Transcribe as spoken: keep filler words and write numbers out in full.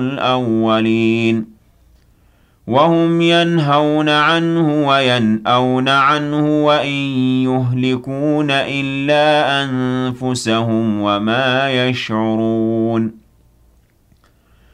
الأولين وهم ينهون عنه وينأون عنه وإن يهلكون إلا أنفسهم وما يشعرون